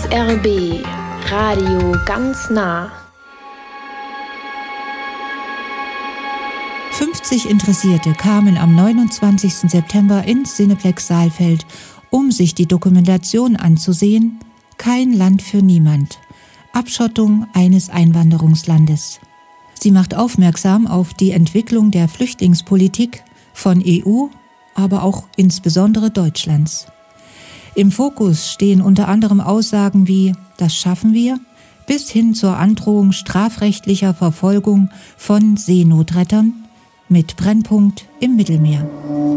SRB Radio ganz nah. 50 Interessierte kamen am 29. September ins Cineplex Saalfeld, um sich die Dokumentation anzusehen »Kein Land für niemand. Abschottung eines Einwanderungslandes«. Sie macht aufmerksam auf die Entwicklung der Flüchtlingspolitik von EU, aber auch insbesondere Deutschlands. Im Fokus stehen unter anderem Aussagen wie »Das schaffen wir« bis hin zur Androhung strafrechtlicher Verfolgung von Seenotrettern mit Brennpunkt im Mittelmeer.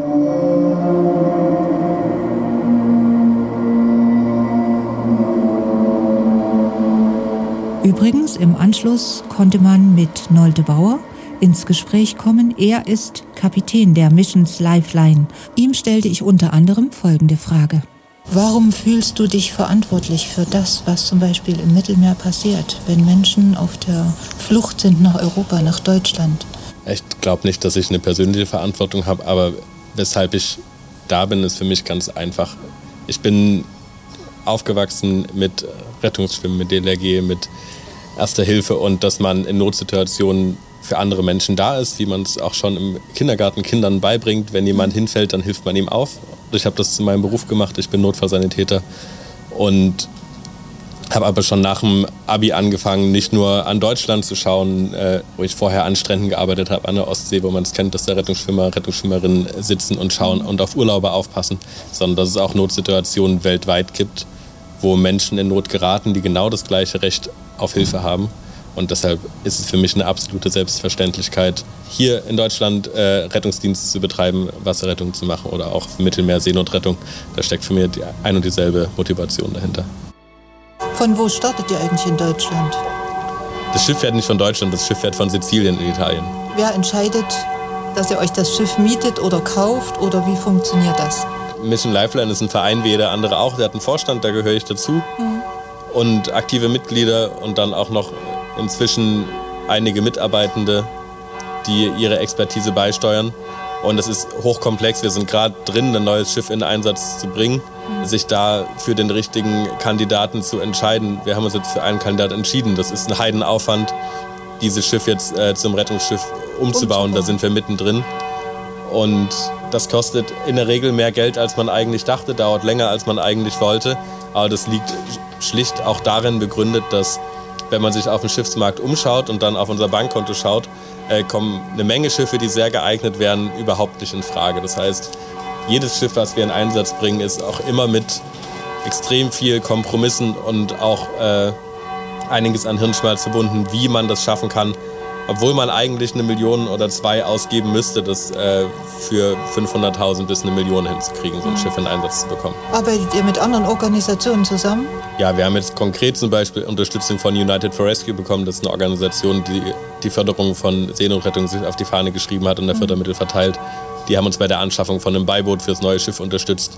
Übrigens, im Anschluss konnte man mit Nolde Bauer ins Gespräch kommen. Er ist Kapitän der Missions Lifeline. Ihm stellte ich unter anderem folgende Frage. Warum fühlst du dich verantwortlich für das, was zum Beispiel im Mittelmeer passiert, wenn Menschen auf der Flucht sind nach Europa, nach Deutschland? Ich glaube nicht, dass ich eine persönliche Verantwortung habe, aber weshalb ich da bin, ist für mich ganz einfach. Ich bin aufgewachsen mit Rettungsschwimmen, mit DLRG, mit Erster Hilfe und dass man in Notsituationen für andere Menschen da ist, wie man es auch schon im Kindergarten Kindern beibringt. Wenn jemand hinfällt, dann hilft man ihm auf. Ich habe das zu meinem Beruf gemacht, ich bin Notfallsanitäter und habe aber schon nach dem Abi angefangen, nicht nur an Deutschland zu schauen, wo ich vorher an Stränden gearbeitet habe, an der Ostsee, wo man es kennt, dass da Rettungsschwimmer, Rettungsschwimmerinnen sitzen und schauen und auf Urlauber aufpassen, sondern dass es auch Notsituationen weltweit gibt, wo Menschen in Not geraten, die genau das gleiche Recht auf Hilfe haben. Und deshalb ist es für mich eine absolute Selbstverständlichkeit, hier in Deutschland Rettungsdienst zu betreiben, Wasserrettung zu machen oder auch Mittelmeer, Seenotrettung. Da steckt für mich ein und dieselbe Motivation dahinter. Von wo startet ihr eigentlich in Deutschland? Das Schiff fährt nicht von Deutschland, das Schiff fährt von Sizilien in Italien. Wer entscheidet, dass ihr euch das Schiff mietet oder kauft oder wie funktioniert das? Mission Lifeline ist ein Verein wie jeder andere auch. Der hat einen Vorstand, da gehöre ich dazu. Und aktive Mitglieder und dann auch noch inzwischen einige Mitarbeitende, die ihre Expertise beisteuern. Und es ist hochkomplex. Wir sind gerade drin, ein neues Schiff in Einsatz zu bringen, sich da für den richtigen Kandidaten zu entscheiden. Wir haben uns jetzt für einen Kandidat entschieden. Das ist ein Heidenaufwand, dieses Schiff jetzt zum Rettungsschiff umzubauen. Da sind wir mittendrin. Und das kostet in der Regel mehr Geld, als man eigentlich dachte, dauert länger, als man eigentlich wollte. Aber das liegt schlicht auch darin begründet, dass wenn man sich auf dem Schiffsmarkt umschaut und dann auf unser Bankkonto schaut, kommen eine Menge Schiffe, die sehr geeignet wären, überhaupt nicht in Frage. Das heißt, jedes Schiff, was wir in Einsatz bringen, ist auch immer mit extrem viel Kompromissen und auch einiges an Hirnschmalz verbunden, wie man das schaffen kann, obwohl man eigentlich 1 Million oder 2 ausgeben müsste, das für 500.000 bis 1 Million hinzukriegen, so ein Schiff in Einsatz zu bekommen. Arbeitet ihr mit anderen Organisationen zusammen? Ja, wir haben jetzt konkret zum Beispiel Unterstützung von United for Rescue bekommen. Das ist eine Organisation, die die Förderung von Seenotrettung sich auf die Fahne geschrieben hat und der Fördermittel verteilt. Die haben uns bei der Anschaffung von einem Beiboot fürs neue Schiff unterstützt.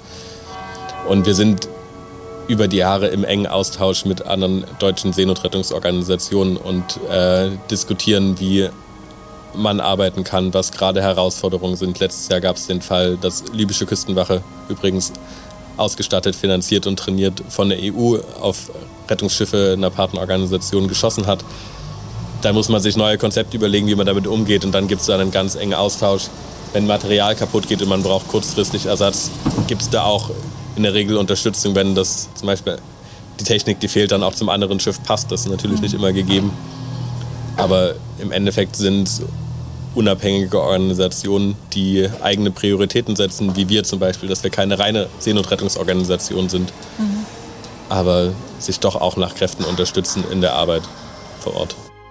Und wir sind über die Jahre im engen Austausch mit anderen deutschen Seenotrettungsorganisationen und diskutieren, wie man arbeiten kann, was gerade Herausforderungen sind. Letztes Jahr gab es den Fall, dass libysche Küstenwache übrigens ausgestattet, finanziert und trainiert von der EU auf Rettungsschiffe einer Partnerorganisation geschossen hat. Da muss man sich neue Konzepte überlegen, wie man damit umgeht, und dann gibt es da einen ganz engen Austausch. Wenn Material kaputt geht und man braucht kurzfristig Ersatz, gibt es da auch in der Regel Unterstützung, wenn das zum Beispiel die Technik, die fehlt, dann auch zum anderen Schiff passt. Das ist natürlich nicht immer gegeben. Aber im Endeffekt sind es unabhängige Organisationen, die eigene Prioritäten setzen, wie wir zum Beispiel, dass wir keine reine Seenotrettungsorganisation sind, aber sich doch auch nach Kräften unterstützen in der Arbeit vor Ort.